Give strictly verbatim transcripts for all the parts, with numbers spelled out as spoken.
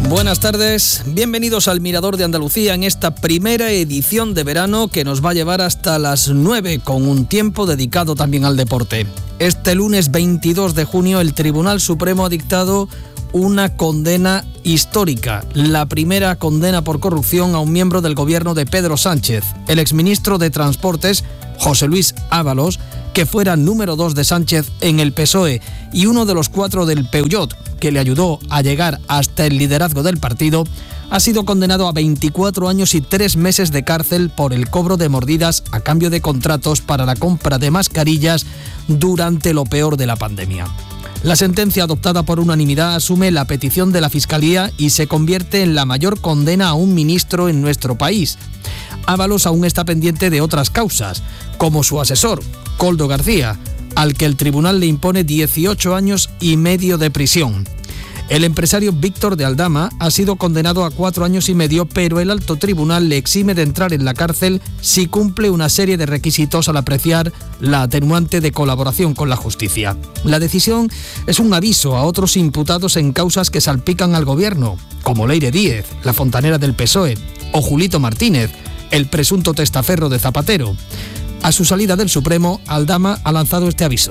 Buenas tardes, bienvenidos al Mirador de Andalucía en esta primera edición de verano que nos va a llevar hasta las nueve con un tiempo dedicado también al deporte. Este lunes veintidós de junio el Tribunal Supremo ha dictado una condena histórica, la primera condena por corrupción a un miembro del gobierno de Pedro Sánchez, el exministro de Transportes, José Luis Ábalos, que fuera número dos de Sánchez en el P S O E y uno de los cuatro del Peugeot, que le ayudó a llegar hasta el liderazgo del partido, ha sido condenado a veinticuatro años y tres meses de cárcel por el cobro de mordidas a cambio de contratos para la compra de mascarillas durante lo peor de la pandemia. La sentencia adoptada por unanimidad asume la petición de la Fiscalía y se convierte en la mayor condena a un ministro en nuestro país. Ábalos aún está pendiente de otras causas, como su asesor, Koldo García, al que el tribunal le impone dieciocho años y medio de prisión. El empresario Víctor de Aldama ha sido condenado a cuatro años y medio, pero el alto tribunal le exime de entrar en la cárcel si cumple una serie de requisitos al apreciar la atenuante de colaboración con la justicia. La decisión es un aviso a otros imputados en causas que salpican al gobierno, como Leire Díez, la fontanera del P S O E, o Julito Martínez, el presunto testaferro de Zapatero. A su salida del Supremo, Aldama ha lanzado este aviso.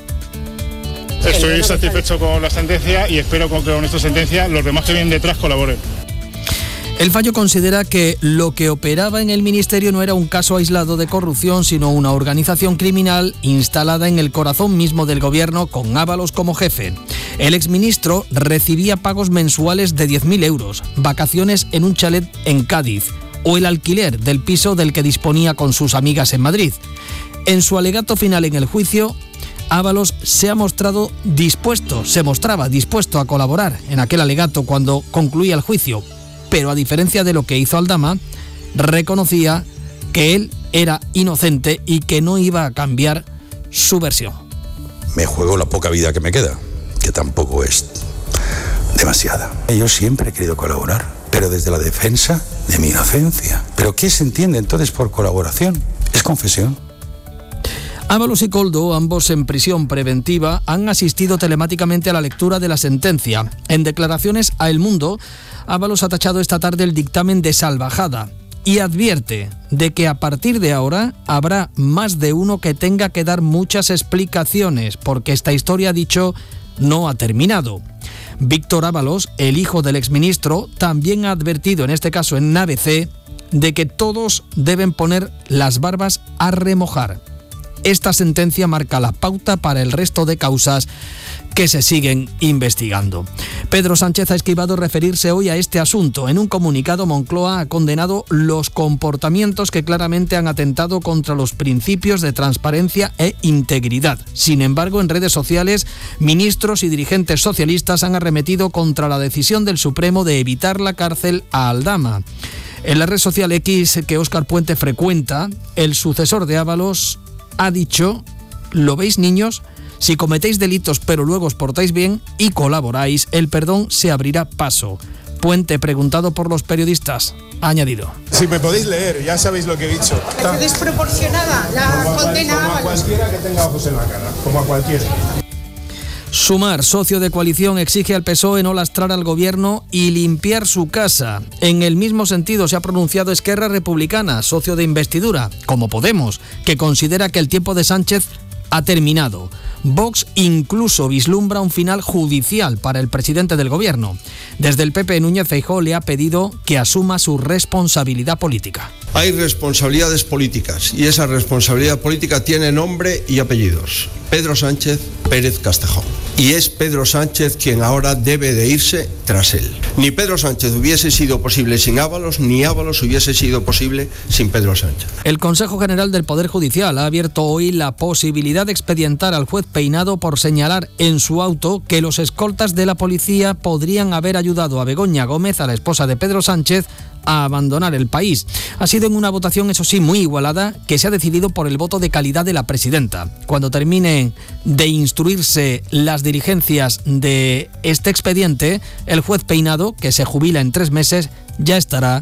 Estoy satisfecho con la sentencia y espero que con esta sentencia los demás que vienen detrás colaboren. El fallo considera que lo que operaba en el ministerio no era un caso aislado de corrupción, sino una organización criminal instalada en el corazón mismo del gobierno, con Ábalos como jefe. El exministro recibía pagos mensuales de diez mil euros, vacaciones en un chalet en Cádiz o el alquiler del piso del que disponía con sus amigas en Madrid. En su alegato final en el juicio, Ábalos se ha mostrado dispuesto, se mostraba dispuesto a colaborar en aquel alegato cuando concluía el juicio, pero a diferencia de lo que hizo Aldama, reconocía que él era inocente y que no iba a cambiar su versión. Me juego la poca vida que me queda, que tampoco es demasiada. Yo siempre he querido colaborar, pero desde la defensa de mi inocencia. ¿Pero qué se entiende entonces por colaboración? ¿Es confesión? Ábalos y Koldo, ambos en prisión preventiva, han asistido telemáticamente a la lectura de la sentencia. En declaraciones a El Mundo, Ábalos ha tachado esta tarde el dictamen de salvajada y advierte de que a partir de ahora habrá más de uno que tenga que dar muchas explicaciones, porque esta historia, ha dicho, no ha terminado. Víctor Ábalos, el hijo del exministro, también ha advertido, en este caso en A B C, de que todos deben poner las barbas a remojar. Esta sentencia marca la pauta para el resto de causas que se siguen investigando. Pedro Sánchez ha esquivado referirse hoy a este asunto. En un comunicado, Moncloa ha condenado los comportamientos que claramente han atentado contra los principios de transparencia e integridad. Sin embargo, en redes sociales, ministros y dirigentes socialistas han arremetido contra la decisión del Supremo de evitar la cárcel a Aldama. En la red social X, que Óscar Puente frecuenta, el sucesor de Ábalos ha dicho: ¿lo veis, niños? Si cometéis delitos pero luego os portáis bien y colaboráis, el perdón se abrirá paso. Puente, preguntado por los periodistas, ha añadido: si me podéis leer, ya sabéis lo que he dicho. ¿Es desproporcionada la como condena? Como a cualquiera que tenga ojos en la cara, como a cualquiera. Sumar, socio de coalición, exige al P S O E no lastrar al gobierno y limpiar su casa. En el mismo sentido se ha pronunciado Esquerra Republicana, socio de investidura, como Podemos, que considera que el tiempo de Sánchez ha terminado. Vox incluso vislumbra un final judicial para el presidente del gobierno. Desde el P P, Núñez Feijóo le ha pedido que asuma su responsabilidad política. Hay responsabilidades políticas y esa responsabilidad política tiene nombre y apellidos. Pedro Sánchez Pérez Castejón. Y es Pedro Sánchez quien ahora debe de irse tras él. Ni Pedro Sánchez hubiese sido posible sin Ábalos, ni Ábalos hubiese sido posible sin Pedro Sánchez. El Consejo General del Poder Judicial ha abierto hoy la posibilidad de expedientar al juez Peinado por señalar en su auto que los escoltas de la policía podrían haber ayudado a Begoña Gómez, a la esposa de Pedro Sánchez, a abandonar el país. Ha sido en una votación, eso sí, muy igualada, que se ha decidido por el voto de calidad de la presidenta. Cuando terminen de instruirse las diligencias de este expediente, el juez Peinado, que se jubila en tres meses, ya estará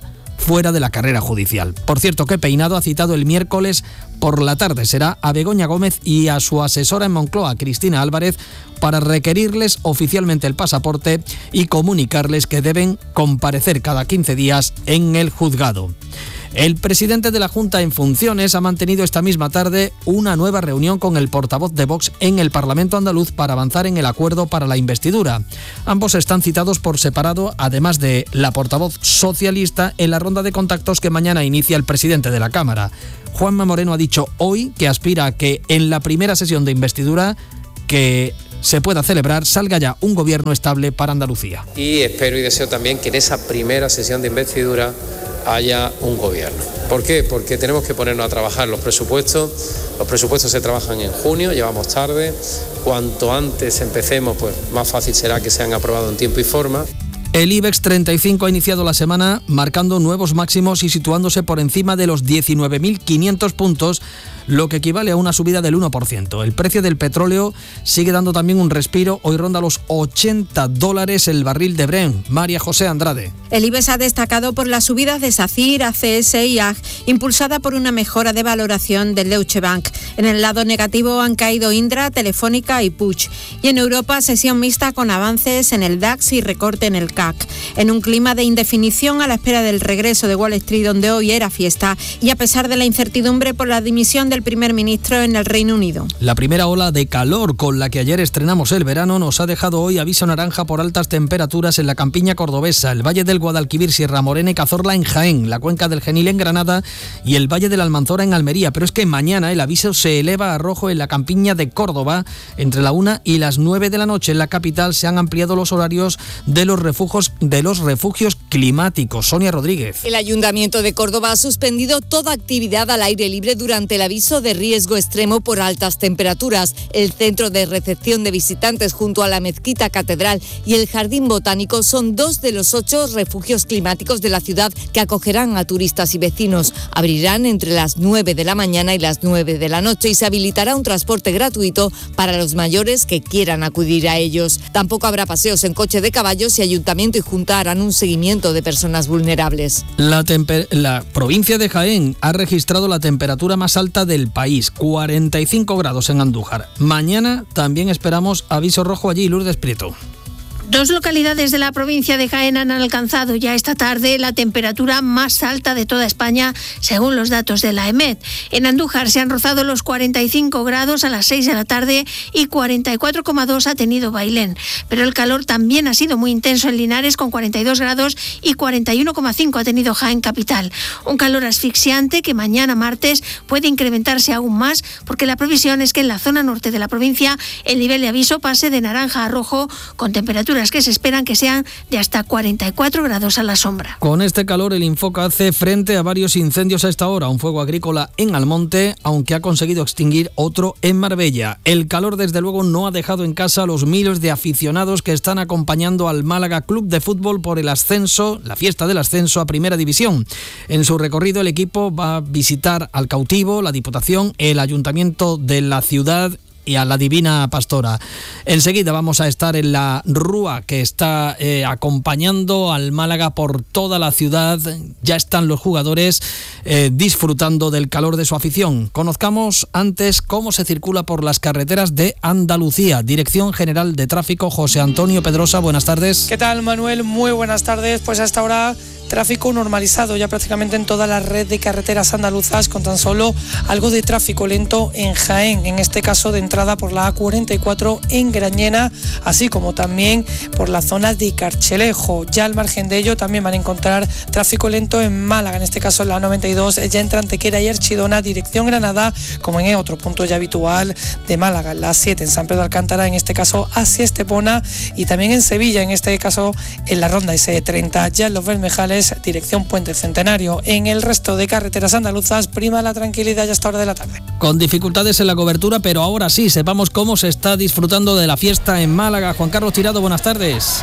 fuera de la carrera judicial. Por cierto, que Peinado ha citado el miércoles por la tarde, será a Begoña Gómez y a su asesora en Moncloa, Cristina Álvarez, para requerirles oficialmente el pasaporte y comunicarles que deben comparecer cada quince días en el juzgado. El presidente de la Junta en funciones ha mantenido esta misma tarde una nueva reunión con el portavoz de Vox en el Parlamento andaluz para avanzar en el acuerdo para la investidura. Ambos están citados por separado, además de la portavoz socialista, en la ronda de contactos que mañana inicia el presidente de la Cámara. Juanma Moreno ha dicho hoy que aspira a que en la primera sesión de investidura que se pueda celebrar salga ya un gobierno estable para Andalucía. Y espero y deseo también que en esa primera sesión de investidura haya un gobierno. ¿Por qué? Porque tenemos que ponernos a trabajar los presupuestos. Los presupuestos se trabajan en junio, llevamos tarde. Cuanto antes empecemos, pues más fácil será que sean aprobados en tiempo y forma. El IBEX treinta y cinco ha iniciado la semana marcando nuevos máximos y situándose por encima de los diecinueve mil quinientos puntos, lo que equivale a una subida del uno por ciento. El precio del petróleo sigue dando también un respiro. Hoy ronda los ochenta dólares el barril de Brent. María José Andrade. El IBEX ha destacado por las subidas de SACIR, A C S y A G, impulsada por una mejora de valoración del Deutsche Bank. En el lado negativo han caído Indra, Telefónica y Puig. Y en Europa, sesión mixta con avances en el DAX y recorte en el C A C. En un clima de indefinición a la espera del regreso de Wall Street, donde hoy era fiesta, y a pesar de la incertidumbre por la dimisión del primer ministro en el Reino Unido. La primera ola de calor con la que ayer estrenamos el verano nos ha dejado hoy aviso naranja por altas temperaturas en la campiña cordobesa, el Valle del Guadalquivir, Sierra Morena y Cazorla en Jaén, la cuenca del Genil en Granada y el Valle de la Almanzora en Almería. Pero es que mañana el aviso se eleva a rojo en la campiña de Córdoba. Entre la una y las nueve de la noche en la capital se han ampliado los horarios de los refugios, de los refugios climáticos. Sonia Rodríguez. El Ayuntamiento de Córdoba ha suspendido toda actividad al aire libre durante el aviso de riesgo extremo por altas temperaturas. El centro de recepción de visitantes junto a la Mezquita Catedral y el Jardín Botánico son dos de los ocho refugios climáticos de la ciudad que acogerán a turistas y vecinos. Abrirán entre las nueve de la mañana y las nueve de la noche y se habilitará un transporte gratuito para los mayores que quieran acudir a ellos. Tampoco habrá paseos en coche de caballos y Ayuntamiento y Junta harán un seguimiento de personas vulnerables. La, temper- la provincia de Jaén ha registrado la temperatura más alta del país, cuarenta y cinco grados en Andújar. Mañana también esperamos aviso rojo allí, Lourdes Prieto. Dos localidades de la provincia de Jaén han alcanzado ya esta tarde la temperatura más alta de toda España, según los datos de la EMET. En Andújar se han rozado los cuarenta y cinco grados a las seis de la tarde y cuarenta y cuatro coma dos ha tenido Bailén. Pero el calor también ha sido muy intenso en Linares, con cuarenta y dos grados, y cuarenta y uno coma cinco ha tenido Jaén capital. Un calor asfixiante que mañana martes puede incrementarse aún más, porque la previsión es que en la zona norte de la provincia el nivel de aviso pase de naranja a rojo, con temperaturas que se esperan que sean de hasta cuarenta y cuatro grados a la sombra. Con este calor, el Infoca hace frente a varios incendios a esta hora. Un fuego agrícola en Almonte, aunque ha conseguido extinguir otro en Marbella. El calor, desde luego, no ha dejado en casa a los miles de aficionados que están acompañando al Málaga Club de Fútbol por el ascenso, la fiesta del ascenso a Primera División. En su recorrido, el equipo va a visitar al Cautivo, la Diputación, el Ayuntamiento de la ciudad y a la Divina Pastora. Enseguida vamos a estar en la rúa que está eh, acompañando al Málaga por toda la ciudad. Ya están los jugadores eh, disfrutando del calor de su afición. Conozcamos antes cómo se circula por las carreteras de Andalucía. Dirección General de Tráfico, José Antonio Pedrosa, buenas tardes. ¿Qué tal, Manuel? Muy buenas tardes. Pues hasta ahora tráfico normalizado ya prácticamente en toda la red de carreteras andaluzas, con tan solo algo de tráfico lento en Jaén, en este caso de entrada por la A cuarenta y cuatro en Grañena, así como también por la zona de Carchelejo. Ya al margen de ello también van a encontrar tráfico lento en Málaga, en este caso en la noventa y dos, ya entre Antequera y Archidona, dirección Granada, como en otro punto ya habitual de Málaga, la siete en San Pedro de Alcántara, en este caso hacia Estepona, y también en Sevilla, en este caso en la ronda ese treinta, ya en Los Bermejales, dirección Puente Centenario. En el resto de carreteras andaluzas prima la tranquilidad ya a esta hora de la tarde. Con dificultades en la cobertura, pero ahora sí, sepamos cómo se está disfrutando de la fiesta en Málaga. Juan Carlos Tirado, buenas tardes.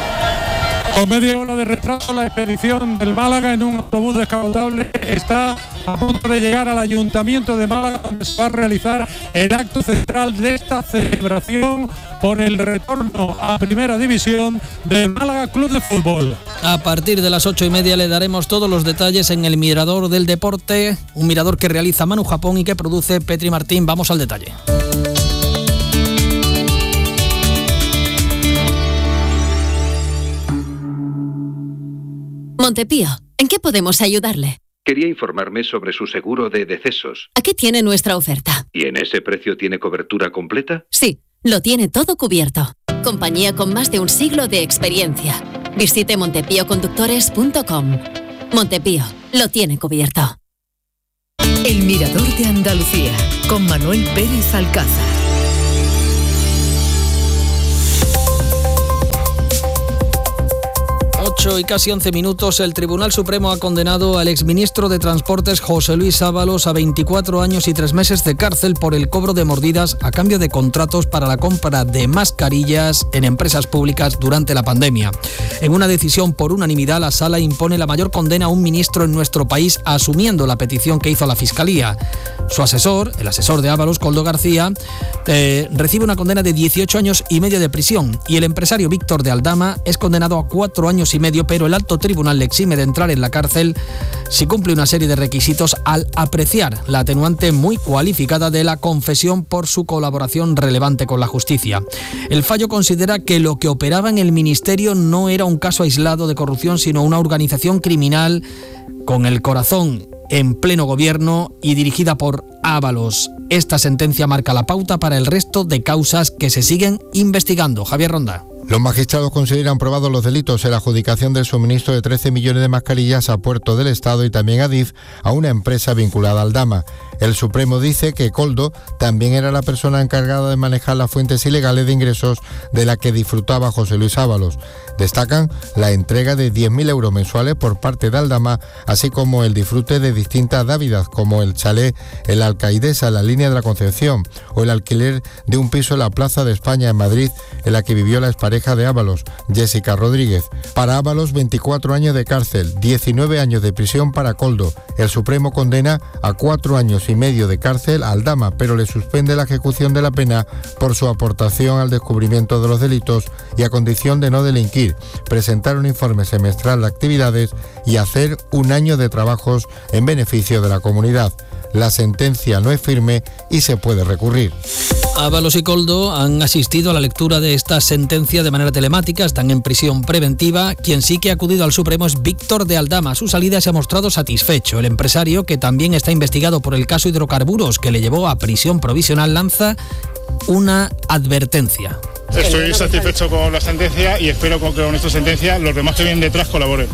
Con media hora de retraso, la expedición del Málaga en un autobús descapotable está a punto de llegar al Ayuntamiento de Málaga, donde se va a realizar el acto central de esta celebración por el retorno a Primera División del Málaga Club de Fútbol. A partir de las ocho y media le daremos todos los detalles en el Mirador del Deporte, un mirador que realiza Manu Japón y que produce Petri Martín. Vamos al detalle. Montepío, ¿en qué podemos ayudarle? Quería informarme sobre su seguro de decesos. Aquí tiene nuestra oferta. ¿Y en ese precio tiene cobertura completa? Sí, lo tiene todo cubierto. Compañía con más de un siglo de experiencia. Visite montepío conductores punto com. Montepío, lo tiene cubierto. El Mirador de Andalucía, con Manuel Pérez Alcázar. ocho y casi once minutos, el Tribunal Supremo ha condenado al exministro de Transportes José Luis Ábalos a veinticuatro años y tres meses de cárcel por el cobro de mordidas a cambio de contratos para la compra de mascarillas en empresas públicas durante la pandemia. En una decisión por unanimidad, la Sala impone la mayor condena a un ministro en nuestro país, asumiendo la petición que hizo la Fiscalía. Su asesor, el asesor de Ábalos, Koldo García, eh, recibe una condena de dieciocho años y medio de prisión, y el empresario Víctor de Aldama es condenado a cuatro años y medio, pero el alto tribunal le exime de entrar en la cárcel si cumple una serie de requisitos al apreciar la atenuante muy cualificada de la confesión por su colaboración relevante con la justicia. El fallo considera que lo que operaba en el ministerio no era un caso aislado de corrupción, sino una organización criminal con el corazón en pleno gobierno y dirigida por Ábalos. Esta sentencia marca la pauta para el resto de causas que se siguen investigando. Javier Ronda. Los magistrados consideran probados los delitos en la adjudicación del suministro de trece millones de mascarillas a Puerto del Estado y también a D I F, a una empresa vinculada al Aldama. El Supremo dice que Koldo también era la persona encargada de manejar las fuentes ilegales de ingresos de la que disfrutaba José Luis Ábalos. Destacan la entrega de diez mil euros mensuales por parte de Aldama, así como el disfrute de distintas dávidas, como el chalet en la Alcaidesa, en la línea de la Concepción, o el alquiler de un piso en la Plaza de España, en Madrid, en la que vivió la expareja de Ábalos, Jessica Rodríguez. Para Ábalos, veinticuatro años de cárcel, diecinueve años de prisión para Koldo. El Supremo condena a cuatro años y medio de cárcel a Aldama, pero le suspende la ejecución de la pena por su aportación al descubrimiento de los delitos y a condición de no delinquir, presentar un informe semestral de actividades y hacer un año de trabajos en beneficio de la comunidad. La sentencia no es firme y se puede recurrir. Ábalos y Koldo han asistido a la lectura de esta sentencia de manera telemática, están en prisión preventiva. Quien sí que ha acudido al Supremo es Víctor de Aldama. A su salida se ha mostrado satisfecho. El empresario, que también está investigado por el caso hidrocarburos que le llevó a prisión provisional, lanza una advertencia. Estoy satisfecho con la sentencia y espero que con esta sentencia los demás que vienen detrás colaboren.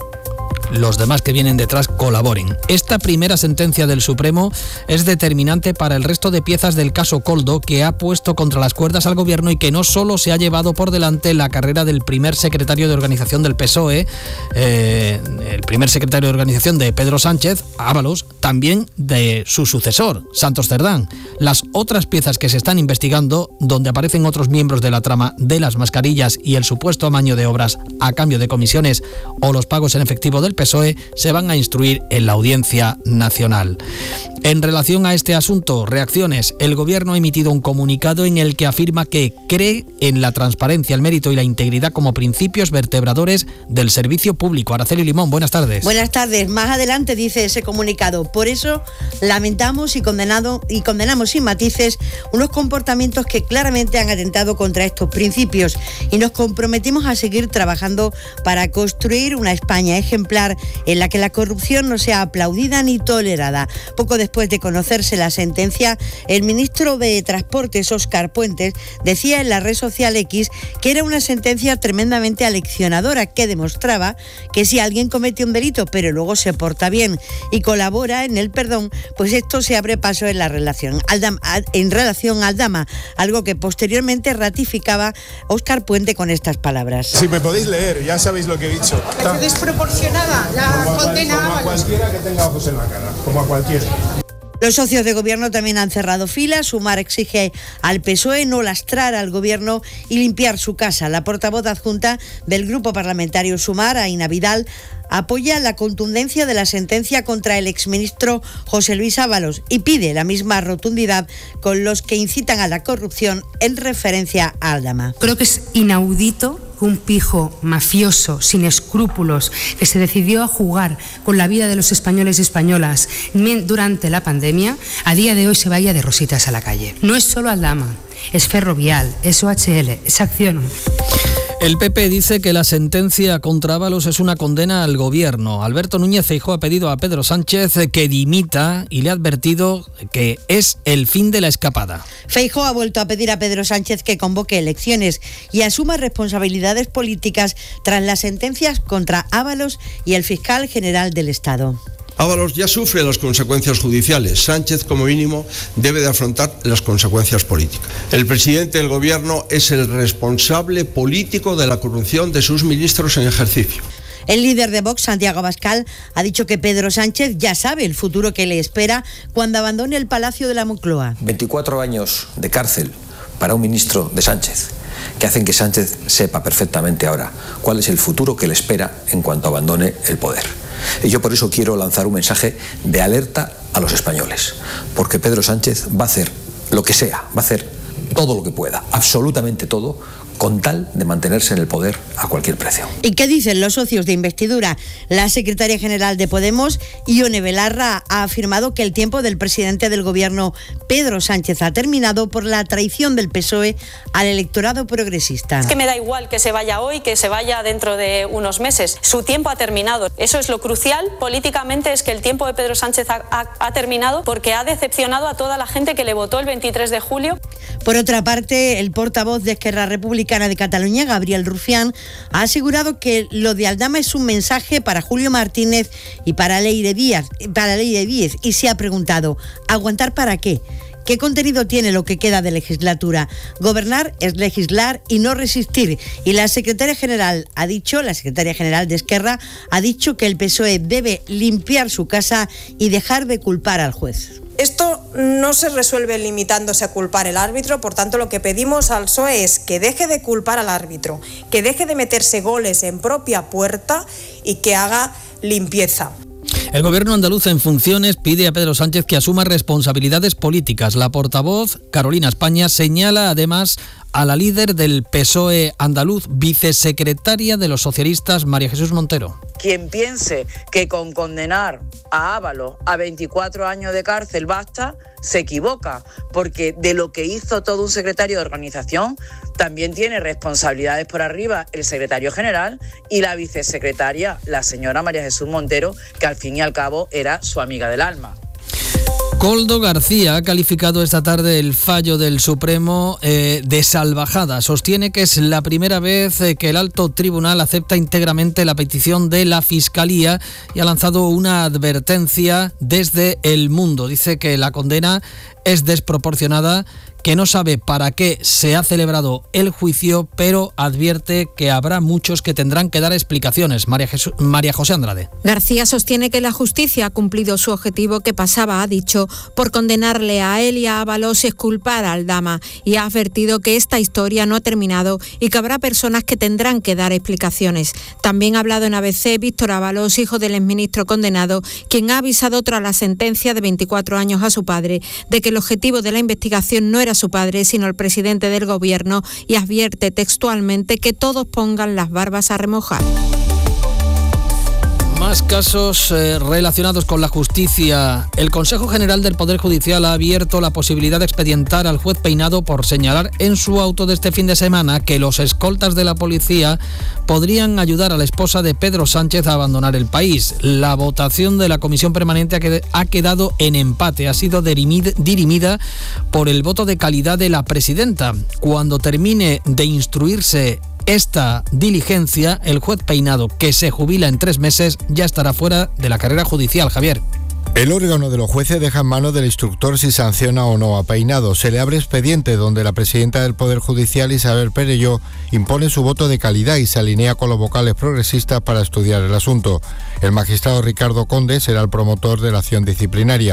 Los demás que vienen detrás colaboren. Esta primera sentencia del Supremo es determinante para el resto de piezas del caso Koldo, que ha puesto contra las cuerdas al gobierno y que no solo se ha llevado por delante la carrera del primer secretario de organización del P S O E, eh, el primer secretario de organización de Pedro Sánchez, Ábalos, también de su sucesor, Santos Cerdán. Las otras piezas que se están investigando, donde aparecen otros miembros de la trama de las mascarillas y el supuesto amaño de obras a cambio de comisiones o los pagos en efectivo del P S O E, se van a instruir en la Audiencia Nacional. En relación a este asunto, reacciones. El Gobierno ha emitido un comunicado en el que afirma que cree en la transparencia, el mérito y la integridad como principios vertebradores del servicio público. Araceli Limón, buenas tardes. Buenas tardes. Más adelante dice ese comunicado: por eso lamentamos y, condenado, y condenamos sin matices unos comportamientos que claramente han atentado contra estos principios y nos comprometimos a seguir trabajando para construir una España ejemplar en la que la corrupción no sea aplaudida ni tolerada. Poco después de conocerse la sentencia, el ministro de Transportes, Óscar Puentes, decía en la red social X que era una sentencia tremendamente aleccionadora, que demostraba que si alguien comete un delito pero luego se porta bien y colabora en el perdón, pues esto se abre paso en la relación Aldama, en relación a Aldama, algo que posteriormente ratificaba Óscar Puente con estas palabras. Si me podéis leer, ya sabéis lo que he dicho. Es desproporcionada la como a, condena. Como a cualquiera que tenga ojos en la cara, como a cualquiera. Los socios de gobierno también han cerrado filas. Sumar exige al P S O E no lastrar al gobierno y limpiar su casa. La portavoz adjunta del grupo parlamentario Sumar, Aina Vidal, apoya la contundencia de la sentencia contra el exministro José Luis Ábalos y pide la misma rotundidad con los que incitan a la corrupción en referencia a Aldama. Creo que es inaudito que un pijo mafioso, sin escrúpulos, que se decidió a jugar con la vida de los españoles y españolas durante la pandemia, a día de hoy se vaya de rositas a la calle. No es solo Aldama, es Ferrovial, es O H L, es Acciona. El P P dice que la sentencia contra Ábalos es una condena al gobierno. Alberto Núñez Feijóo ha pedido a Pedro Sánchez que dimita y le ha advertido que es el fin de la escapada. Feijóo ha vuelto a pedir a Pedro Sánchez que convoque elecciones y asuma responsabilidades políticas tras las sentencias contra Ábalos y el fiscal general del Estado. Ábalos ya sufre las consecuencias judiciales. Sánchez, como mínimo, debe de afrontar las consecuencias políticas. El presidente del gobierno es el responsable político de la corrupción de sus ministros en ejercicio. El líder de Vox, Santiago Abascal, ha dicho que Pedro Sánchez ya sabe el futuro que le espera cuando abandone el Palacio de la Moncloa. veinticuatro años de cárcel para un ministro de Sánchez, que hacen que Sánchez sepa perfectamente ahora cuál es el futuro que le espera en cuanto abandone el poder. Y yo por eso quiero lanzar un mensaje de alerta a los españoles, porque Pedro Sánchez va a hacer lo que sea, va a hacer todo lo que pueda, absolutamente todo, con tal de mantenerse en el poder a cualquier precio. ¿Y qué dicen los socios de investidura? La secretaria general de Podemos, Ione Belarra, ha afirmado que el tiempo del presidente del gobierno, Pedro Sánchez, ha terminado por la traición del P S O E al electorado progresista. Es que me da igual que se vaya hoy, que se vaya dentro de unos meses. Su tiempo ha terminado. Eso es lo crucial políticamente, es que el tiempo de Pedro Sánchez ha, ha, ha terminado porque ha decepcionado a toda la gente que le votó el veintitrés de julio. Por otra parte, el portavoz de Esquerra Republicana de Cataluña, Gabriel Rufián, ha asegurado que lo de Aldama es un mensaje para Julio Martínez y para Leire Díaz, para Leire Díez, y se ha preguntado, ¿aguantar para qué? ¿Qué contenido tiene lo que queda de legislatura? Gobernar es legislar y no resistir. Y la secretaria general ha dicho, la secretaria general de Esquerra, ha dicho que el P S O E debe limpiar su casa y dejar de culpar al juez. Esto no se resuelve limitándose a culpar al árbitro, por tanto lo que pedimos al P S O E es que deje de culpar al árbitro, que deje de meterse goles en propia puerta y que haga limpieza. El gobierno andaluz en funciones pide a Pedro Sánchez que asuma responsabilidades políticas. La portavoz, Carolina España, señala además a la líder del P S O E andaluz, vicesecretaria de los socialistas, María Jesús Montero. Quien piense que con condenar a Ábalos a veinticuatro años de cárcel basta, se equivoca, porque de lo que hizo todo un secretario de organización también tiene responsabilidades por arriba el secretario general y la vicesecretaria, la señora María Jesús Montero, que al fin y al cabo era su amiga del alma. Koldo García ha calificado esta tarde el fallo del Supremo eh, de salvajada. Sostiene que es la primera vez eh, que el alto tribunal acepta íntegramente la petición de la Fiscalía y ha lanzado una advertencia desde El Mundo. Dice que la condena es desproporcionada, que no sabe para qué se ha celebrado el juicio, pero advierte que habrá muchos que tendrán que dar explicaciones. María, Jesús, María José Andrade. García sostiene que la justicia ha cumplido su objetivo, que pasaba, ha dicho, por condenarle a él y a Ábalos y exculpar a Aldama, y ha advertido que esta historia no ha terminado y que habrá personas que tendrán que dar explicaciones. También ha hablado en A B C Víctor Ábalos, hijo del exministro condenado, quien ha avisado tras la sentencia de veinticuatro años a su padre de que el objetivo de la investigación no era su padre, sino el presidente del gobierno, y advierte textualmente que todos pongan las barbas a remojar. Más casos eh, relacionados con la justicia. El Consejo General del Poder Judicial ha abierto la posibilidad de expedientar al juez Peinado por señalar en su auto de este fin de semana que los escoltas de la policía podrían ayudar a la esposa de Pedro Sánchez a abandonar el país. La votación de la Comisión Permanente ha quedado en empate. Ha sido dirimida por el voto de calidad de la presidenta. Cuando termine de instruirse esta diligencia, el juez Peinado, que se jubila en tres meses, ya estará fuera de la carrera judicial. Javier. El órgano de los jueces deja en manos del instructor si sanciona o no a Peinado. Se le abre expediente donde la presidenta del Poder Judicial, Isabel Perelló, impone su voto de calidad y se alinea con los vocales progresistas para estudiar el asunto. El magistrado Ricardo Conde será el promotor de la acción disciplinaria.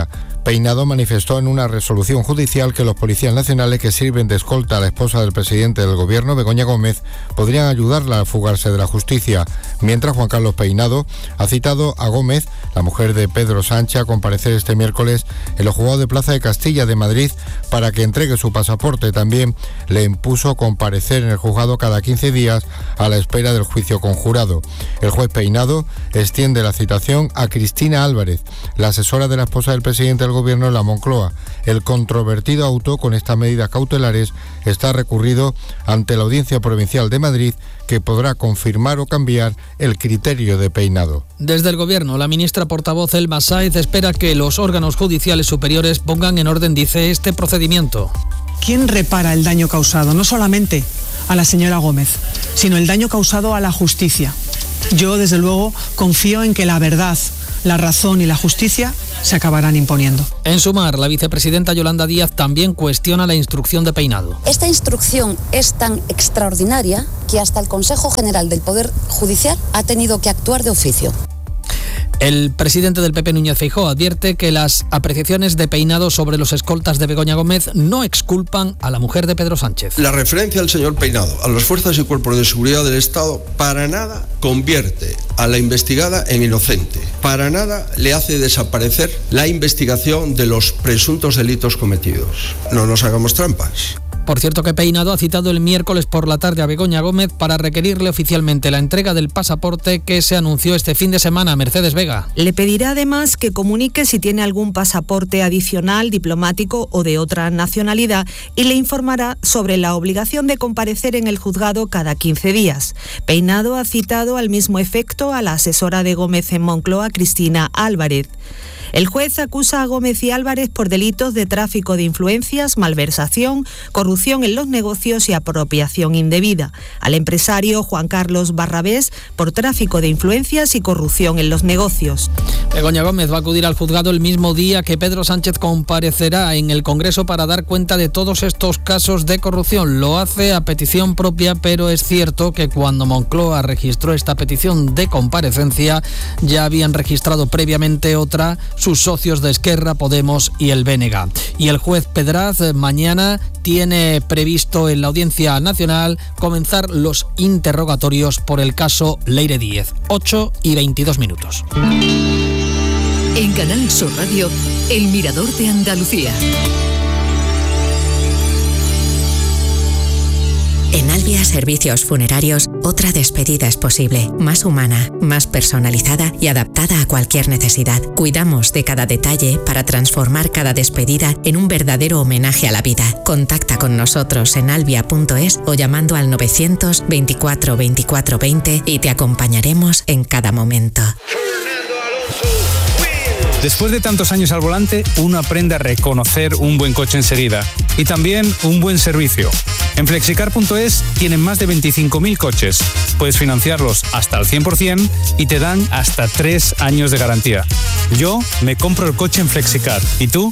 Peinado manifestó en una resolución judicial que los policías nacionales que sirven de escolta a la esposa del presidente del gobierno, Begoña Gómez, podrían ayudarla a fugarse de la justicia, mientras Juan Carlos Peinado ha citado a Gómez, la mujer de Pedro Sánchez, a comparecer este miércoles en los juzgados de Plaza de Castilla de Madrid para que entregue su pasaporte. También le impuso comparecer en el juzgado cada quince días a la espera del juicio conjurado. El juez Peinado extiende la citación a Cristina Álvarez, la asesora de la esposa del presidente del gobierno en la Moncloa. El controvertido auto con estas medidas cautelares está recurrido ante la Audiencia Provincial de Madrid, que podrá confirmar o cambiar el criterio de Peinado. Desde el Gobierno, la ministra portavoz Elma Sáez espera que los órganos judiciales superiores pongan en orden, dice, este procedimiento. ¿Quién repara el daño causado? No solamente a la señora Gómez, sino el daño causado a la justicia. Yo, desde luego, confío en que la verdad, la razón y la justicia se acabarán imponiendo. En Sumar, la vicepresidenta Yolanda Díaz también cuestiona la instrucción de Peinado. Esta instrucción es tan extraordinaria que hasta el Consejo General del Poder Judicial ha tenido que actuar de oficio. El presidente del P P, Núñez Feijóo, advierte que las apreciaciones de Peinado sobre los escoltas de Begoña Gómez no exculpan a la mujer de Pedro Sánchez. La referencia al señor Peinado a las fuerzas y cuerpos de seguridad del Estado para nada convierte a la investigada en inocente. Para nada le hace desaparecer la investigación de los presuntos delitos cometidos. No nos hagamos trampas. Por cierto que Peinado ha citado el miércoles por la tarde a Begoña Gómez para requerirle oficialmente la entrega del pasaporte que se anunció este fin de semana a Mercedes Vega. Le pedirá además que comunique si tiene algún pasaporte adicional, diplomático o de otra nacionalidad, y le informará sobre la obligación de comparecer en el juzgado cada quince días. Peinado ha citado al mismo efecto a la asesora de Gómez en Moncloa, Cristina Álvarez. El juez acusa a Gómez y Álvarez por delitos de tráfico de influencias, malversación, corrupción en los negocios y apropiación indebida. Al empresario Juan Carlos Barrabés por tráfico de influencias y corrupción en los negocios. Begoña Gómez va a acudir al juzgado el mismo día que Pedro Sánchez comparecerá en el Congreso para dar cuenta de todos estos casos de corrupción. Lo hace a petición propia, pero es cierto que cuando Moncloa registró esta petición de comparecencia ya habían registrado previamente otra sus socios de Esquerra, Podemos y el B N G. Y el juez Pedraz mañana tiene previsto en la Audiencia Nacional comenzar los interrogatorios por el caso Leire Díez. ocho y veintidós minutos. En Canal Sur Radio, El Mirador de Andalucía. En Albia Servicios Funerarios, otra despedida es posible, más humana, más personalizada y adaptada a cualquier necesidad. Cuidamos de cada detalle para transformar cada despedida en un verdadero homenaje a la vida. Contacta con nosotros en albia punto es o llamando al novecientos veinticuatro veinticuatro veinte y te acompañaremos en cada momento. Después de tantos años al volante, uno aprende a reconocer un buen coche enseguida y también un buen servicio. En flexicar punto es tienen más de veinticinco mil coches. Puedes financiarlos hasta el cien por ciento y te dan hasta tres años de garantía. Yo me compro el coche en Flexicar. ¿Y tú?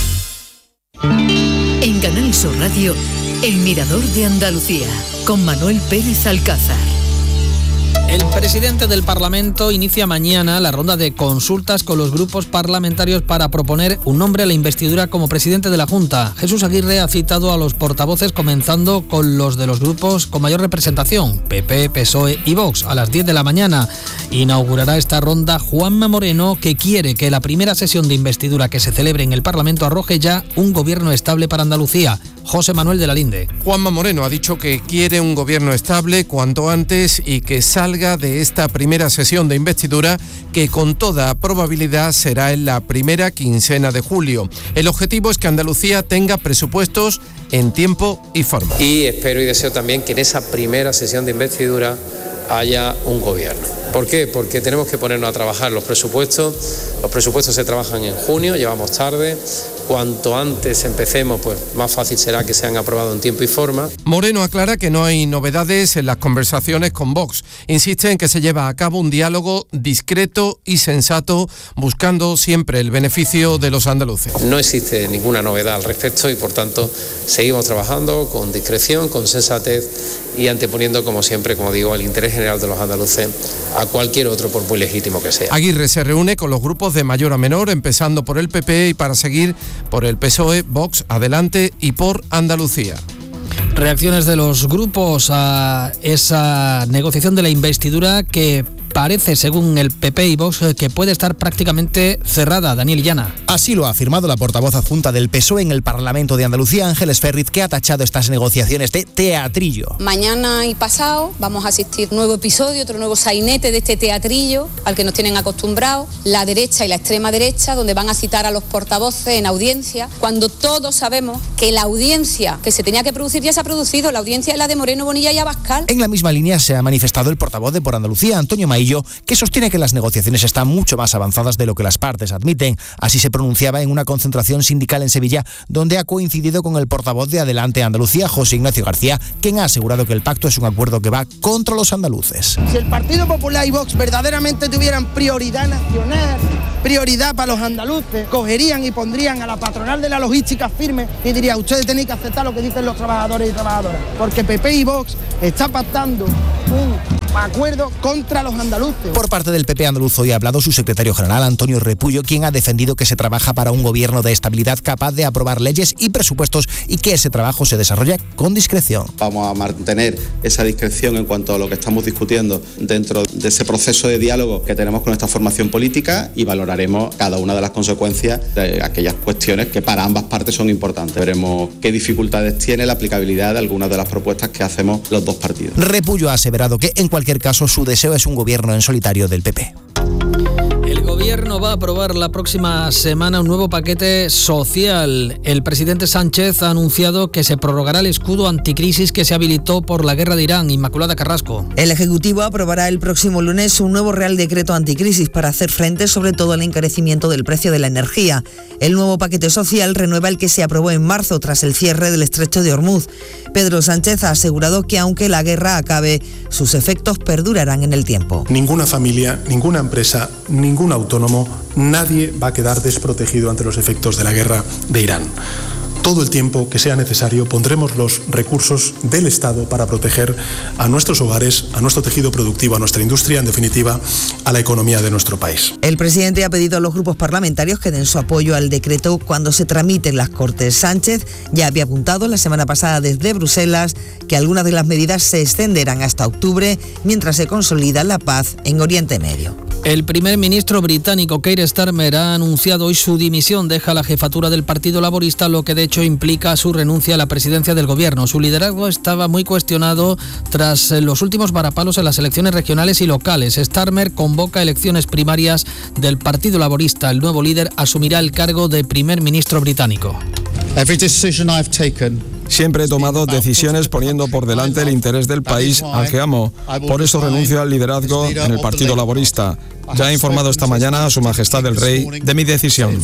En Canal Sur Radio, El Mirador de Andalucía, con Manuel Pérez Alcázar. El presidente del Parlamento inicia mañana la ronda de consultas con los grupos parlamentarios para proponer un nombre a la investidura como presidente de la Junta. Jesús Aguirre ha citado a los portavoces, comenzando con los de los grupos con mayor representación, P P, P S O E y Vox. A las diez de la mañana inaugurará esta ronda Juanma Moreno, que quiere que la primera sesión de investidura que se celebre en el Parlamento arroje ya un gobierno estable para Andalucía. José Manuel de la Linde. Juanma Moreno ha dicho que quiere un gobierno estable cuanto antes y que salga de esta primera sesión de investidura, que con toda probabilidad será en la primera quincena de julio. El objetivo es que Andalucía tenga presupuestos en tiempo y forma. Y espero y deseo también que en esa primera sesión de investidura haya un gobierno. ¿Por qué? Porque tenemos que ponernos a trabajar los presupuestos. Los presupuestos se trabajan en junio, llevamos tarde. Cuanto antes empecemos, pues más fácil será que sean aprobados en tiempo y forma. Moreno aclara que no hay novedades en las conversaciones con Vox. Insiste en que se lleva a cabo un diálogo discreto y sensato, buscando siempre el beneficio de los andaluces. No existe ninguna novedad al respecto y, por tanto, seguimos trabajando con discreción, con sensatez y anteponiendo, como siempre, como digo, el interés general de los andaluces a cualquier otro, por muy legítimo que sea. Aguirre se reúne con los grupos de mayor a menor, empezando por el P P y para seguir por el P S O E, Vox, Adelante y por Andalucía. Reacciones de los grupos a esa negociación de la investidura que parece, según el P P y Vox, que puede estar prácticamente cerrada. Daniel Llana. Así lo ha afirmado la portavoz adjunta del P S O E en el Parlamento de Andalucía, Ángeles Ferriz, que ha tachado estas negociaciones de teatrillo. Mañana y pasado vamos a asistir a un nuevo episodio, otro nuevo sainete de este teatrillo al que nos tienen acostumbrados, la derecha y la extrema derecha, donde van a citar a los portavoces en audiencia, cuando todos sabemos que la audiencia que se tenía que producir ya se ha producido, la audiencia es la de Moreno, Bonilla y Abascal. En la misma línea se ha manifestado el portavoz de Por Andalucía, Antonio Maillo, que sostiene que las negociaciones están mucho más avanzadas de lo que las partes admiten. Así se pronunciaba en una concentración sindical en Sevilla, donde ha coincidido con el portavoz de Adelante Andalucía, José Ignacio García, quien ha asegurado que el pacto es un acuerdo que va contra los andaluces. Si el Partido Popular y Vox verdaderamente tuvieran prioridad nacional, prioridad para los andaluces, cogerían y pondrían a la patronal de la logística firme y diría: ustedes tenéis que aceptar lo que dicen los trabajadores y trabajadoras, porque P P y Vox está pactando un acuerdo contra los andaluces. Por parte del P P andaluz hoy ha hablado su secretario general, Antonio Repullo, quien ha defendido que se trabaja para un gobierno de estabilidad capaz de aprobar leyes y presupuestos y que ese trabajo se desarrolla con discreción. Vamos a mantener esa discreción en cuanto a lo que estamos discutiendo dentro de ese proceso de diálogo que tenemos con esta formación política y valoraremos cada una de las consecuencias de aquellas cuestiones que para ambas partes son importantes. Veremos qué dificultades tiene la aplicabilidad de algunas de las propuestas que hacemos los dos partidos. Repullo ha aseverado que en cualquier caso su deseo es un gobierno en solitario del P P. El gobierno va a aprobar la próxima semana un nuevo paquete social. El presidente Sánchez ha anunciado que se prorrogará el escudo anticrisis que se habilitó por la guerra de Irán. Inmaculada Carrasco. El Ejecutivo aprobará el próximo lunes un nuevo Real Decreto anticrisis para hacer frente sobre todo al encarecimiento del precio de la energía. El nuevo paquete social renueva el que se aprobó en marzo tras el cierre del estrecho de Hormuz. Pedro Sánchez ha asegurado que aunque la guerra acabe, sus efectos perdurarán en el tiempo. Ninguna familia, ninguna empresa, ningún autónomo, nadie va a quedar desprotegido ante los efectos de la guerra de Irán. Todo el tiempo que sea necesario pondremos los recursos del Estado para proteger a nuestros hogares, a nuestro tejido productivo, a nuestra industria, en definitiva, a la economía de nuestro país. El presidente ha pedido a los grupos parlamentarios que den su apoyo al decreto cuando se tramite en las Cortes. Sánchez ya había apuntado la semana pasada desde Bruselas que algunas de las medidas se extenderán hasta octubre mientras se consolida la paz en Oriente Medio. El primer ministro británico Keir Starmer ha anunciado hoy su dimisión. Deja la jefatura del Partido Laborista, lo que de hecho implica su renuncia a la presidencia del gobierno. Su liderazgo estaba muy cuestionado tras los últimos varapalos en las elecciones regionales y locales. Starmer convoca elecciones primarias del Partido Laborista. El nuevo líder asumirá el cargo de primer ministro británico. Siempre he tomado decisiones poniendo por delante el interés del país al que amo. Por eso renuncio al liderazgo en el Partido Laborista. Ya he informado esta mañana a Su Majestad el Rey de mi decisión.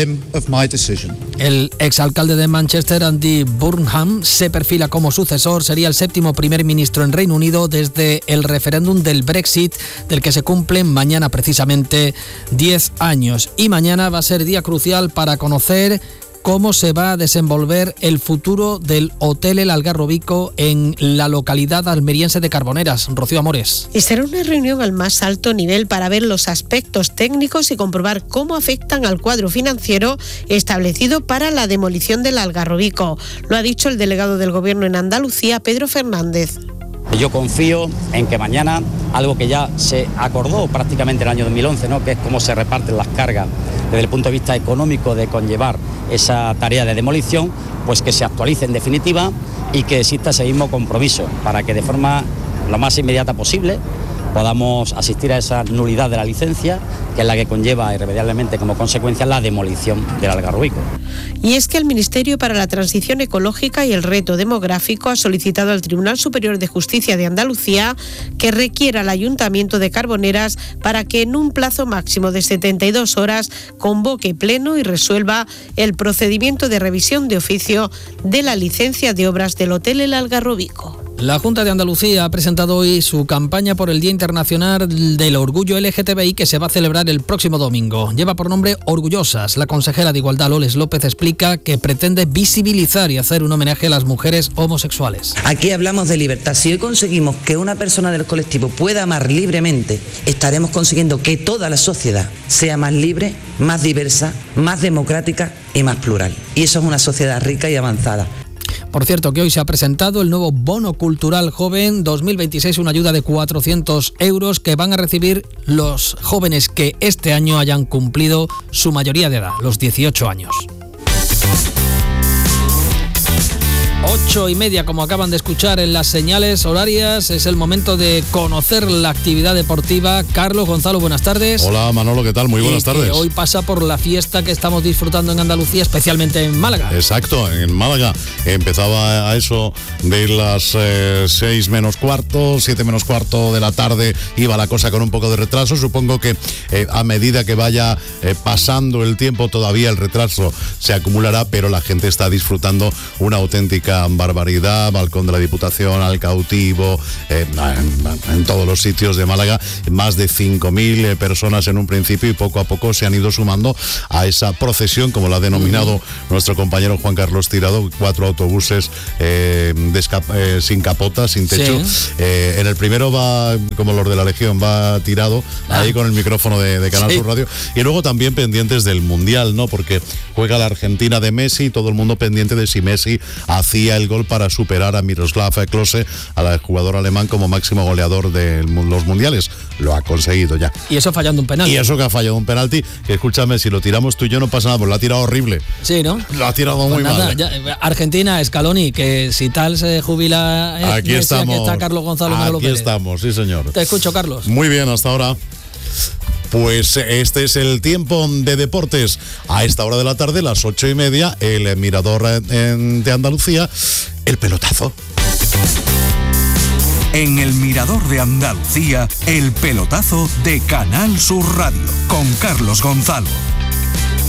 El exalcalde de Manchester, Andy Burnham, se perfila como sucesor. Sería el séptimo primer ministro en Reino Unido desde el referéndum del Brexit, del que se cumplen mañana precisamente diez años. Y mañana va a ser día crucial para conocer cómo se va a desenvolver el futuro del Hotel El Algarrobico en la localidad almeriense de Carboneras. Rocío Amores. Y será una reunión al más alto nivel para ver los aspectos técnicos y comprobar cómo afectan al cuadro financiero establecido para la demolición del Algarrobico. Lo ha dicho el delegado del Gobierno en Andalucía, Pedro Fernández. Yo confío en que mañana, algo que ya se acordó prácticamente en el año dos mil once, ¿no?, que es cómo se reparten las cargas desde el punto de vista económico de conllevar esa tarea de demolición, pues que se actualice en definitiva y que exista ese mismo compromiso para que de forma lo más inmediata posible podamos asistir a esa nulidad de la licencia, que es la que conlleva irremediablemente como consecuencia la demolición del Algarrobico. Y es que el Ministerio para la Transición Ecológica y el Reto Demográfico ha solicitado al Tribunal Superior de Justicia de Andalucía que requiera al Ayuntamiento de Carboneras para que en un plazo máximo de setenta y dos horas convoque pleno y resuelva el procedimiento de revisión de oficio de la licencia de obras del Hotel El Algarrobico. La Junta de Andalucía ha presentado hoy su campaña por el Día Internacional del Orgullo L G T B I, que se va a celebrar el próximo domingo. Lleva por nombre Orgullosas. La consejera de Igualdad, Loles López, explica que pretende visibilizar y hacer un homenaje a las mujeres homosexuales. Aquí hablamos de libertad. Si hoy conseguimos que una persona del colectivo pueda amar libremente, estaremos consiguiendo que toda la sociedad sea más libre, más diversa, más democrática y más plural. Y eso es una sociedad rica y avanzada. Por cierto, que hoy se ha presentado el nuevo Bono Cultural Joven dos mil veintiséis, una ayuda de cuatrocientos euros que van a recibir los jóvenes que este año hayan cumplido su mayoría de edad, los dieciocho años. Ocho y media, como acaban de escuchar en las señales horarias, es el momento de conocer la actividad deportiva. Carlos Gonzalo, buenas tardes. Hola Manolo, ¿qué tal? Muy buenas y tardes. Que hoy pasa por la fiesta que estamos disfrutando en Andalucía, especialmente en Málaga. Exacto, en Málaga empezaba a eso de las eh, seis menos cuarto, siete menos cuarto de la tarde, iba la cosa con un poco de retraso. Supongo que eh, a medida que vaya eh, pasando el tiempo todavía el retraso se acumulará, pero la gente está disfrutando una auténtica barbaridad. Balcón de la Diputación, al Cautivo, eh, en, en todos los sitios de Málaga, más de cinco mil eh, personas en un principio, y poco a poco se han ido sumando a esa procesión, como la ha denominado uh-huh. nuestro compañero Juan Carlos Tirado, cuatro autobuses eh, descap- eh, sin capota, sin techo. Sí. Eh, en el primero va, como los de la Legión, va Tirado, ah. ahí con el micrófono de, de Canal sí. Sur Radio, y luego también pendientes del Mundial, ¿no? Porque juega la Argentina de Messi, y todo el mundo pendiente de si Messi hacía el gol para superar a Miroslav Klose, al jugador alemán, como máximo goleador de los mundiales. Lo ha conseguido ya. Y eso fallando un penalti. Y eso que ha fallado un penalti, que escúchame, si lo tiramos tú y yo no pasa nada, pues lo ha tirado horrible. Sí, ¿no? Lo ha tirado pues muy nada, mal. Ya, Argentina, Scaloni, que si tal se jubila... Eh, aquí Messi, estamos. Aquí está Carlos Gonzalo Manolo Aquí Pérez. estamos, sí señor. Te escucho, Carlos. Muy bien, hasta ahora. Pues este es el tiempo de deportes. A esta hora de la tarde, las ocho y media, el Mirador de Andalucía, el pelotazo. En el Mirador de Andalucía, el pelotazo de Canal Sur Radio, con Carlos Gonzalo.